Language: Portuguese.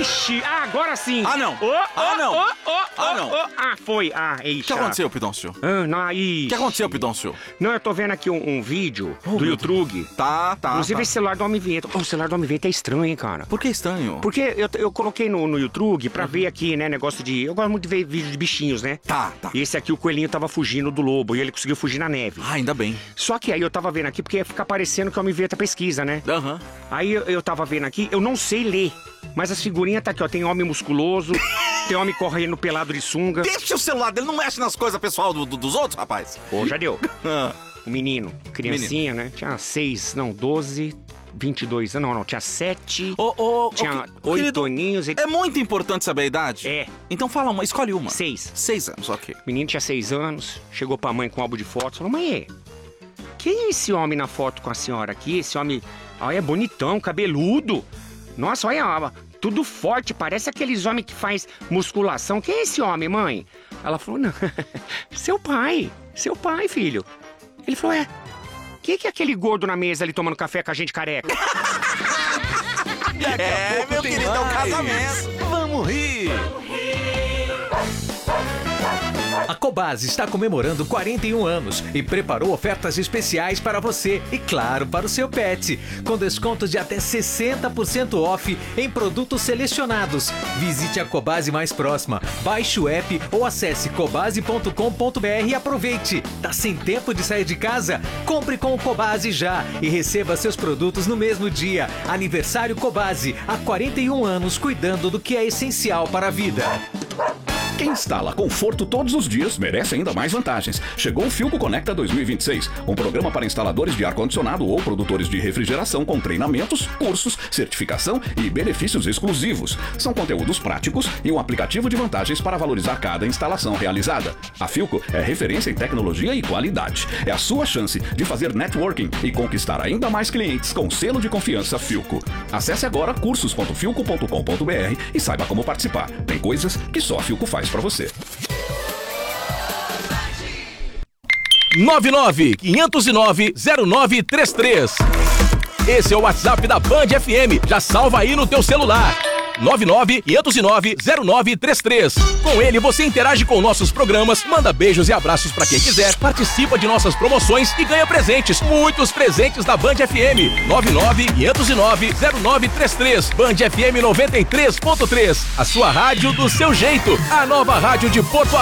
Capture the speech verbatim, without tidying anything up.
Ixi, ah, agora sim. Ah, não. Oh, oh, Ah, não. Oh, oh, Ah, oh, não. oh. Ah, foi. Ah, O eixa. que aconteceu, Pidoncio? Ah, não, aí. O que aconteceu, Pidoncio? Não, eu tô vendo aqui um, um vídeo Oh, do meu YouTube. Tá, tá. Inclusive, tá. esse celular do Homem Vinheta. Oh, o celular do Homem Vinheta é estranho, hein, cara? Por que estranho? Porque eu, eu coloquei no, no YouTube pra ver aqui, né, negócio de... Eu gosto muito de ver vídeo de bichinhos, né? Tá, tá. E esse aqui, o coelhinho tava fugindo do lobo e ele conseguiu fugir na neve. Ah, ainda bem. Só que aí eu tava vendo aqui, porque ia ficar parecendo que o Homem Vinheta pesquisa, né? Aham. Aí eu, eu tava vendo aqui, eu não sei ler, mas as figurinhas tá aqui, ó. Tem homem musculoso, tem homem correndo pelado de sunga. Deixa o celular dele, não mexe nas coisas pessoal do, do- dos outros, rapaz. Pô, já deu. Ah. O menino, criancinha, né? Tinha seis, não, doze, vinte e dois anos, não, não, tinha sete, Ô, ô, ô, tinha que- oito querido, aninhos e... É muito importante saber a idade? É. Então fala uma, escolhe uma. Seis. Seis anos, ok. O menino tinha seis anos, chegou pra mãe com um álbum de fotos, falou, mãe, quem é esse homem na foto com a senhora aqui? Esse homem, olha, é bonitão, cabeludo. Nossa, olha, ó, tudo forte, parece aqueles homens que faz musculação. Quem é esse homem, mãe? Ela falou, não, seu pai, seu pai, filho. Ele falou, é, quem que é aquele gordo na mesa ali tomando café com a gente careca? É, meu querido, é um casamento. Vamos rir! A Cobasi está comemorando quarenta e um anos e preparou ofertas especiais para você e, claro, para o seu pet, com descontos de até sessenta por cento off em produtos selecionados. Visite a Cobasi mais próxima, baixe o app ou acesse cobasi ponto com ponto br e aproveite. Tá sem tempo de sair de casa? Compre com o Cobasi já e receba seus produtos no mesmo dia. Aniversário Cobasi, há quarenta e um anos cuidando do que é essencial para a vida. Quem instala conforto todos os dias merece ainda mais vantagens. Chegou o Philco Conecta dois mil e vinte e seis, um programa para instaladores de ar-condicionado ou produtores de refrigeração com treinamentos, cursos, certificação e benefícios exclusivos. São conteúdos práticos e um aplicativo de vantagens para valorizar cada instalação realizada. A Philco é referência em tecnologia e qualidade. É a sua chance de fazer networking e conquistar ainda mais clientes com selo de confiança Philco. Acesse agora cursos ponto philco ponto com ponto br e saiba como participar. Tem coisas que só a Philco faz para você. nove nove quinhentos e nove zero nove três três. Esse é o WhatsApp da Band F M. Já salva aí no teu celular. nove nove quinhentos e nove zero nove três três. Com ele você interage com nossos programas, manda beijos e abraços pra quem quiser, participa de nossas promoções e ganha presentes. Muitos presentes da Band F M. nove nove quinhentos e nove zero nove três três. Band F M noventa e três ponto três. A sua rádio do seu jeito. A nova rádio de Porto Alegre.